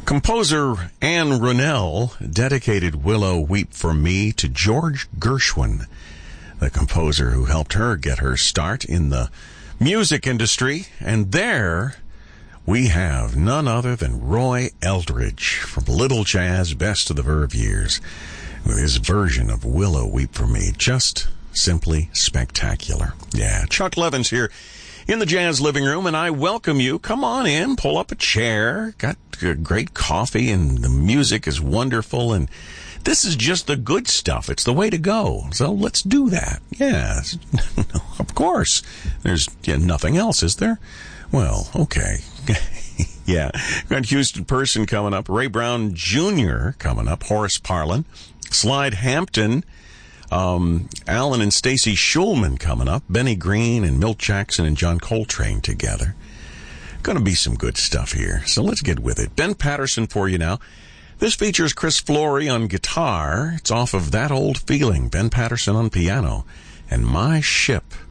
Composer Anne Ronell dedicated Willow Weep for Me to George Gershwin, the composer who helped her get her start in the music industry. And there we have none other than Roy Eldridge from Little Jazz Best of the Verve years with his version of Willow Weep for Me. Just simply spectacular. Yeah, Chuck Levins here in the Jazz Living Room, and I welcome you. Come on in, pull up a chair. Got great coffee, and the music is wonderful, and this is just the good stuff. It's the way to go. So let's do that. Yeah, of course. There's nothing else, is there? Well, okay. Yeah, got Houston Person coming up, Ray Brown Jr. coming up, Horace Parlan, Slide Hampton, Alan and Stacy Schulman coming up, Benny Green and Milt Jackson and John Coltrane together. Going to be some good stuff here, so let's get with it. Ben Patterson for you now. This features Chris Flory on guitar. It's off of That Old Feeling, Ben Patterson on piano, and My Ship.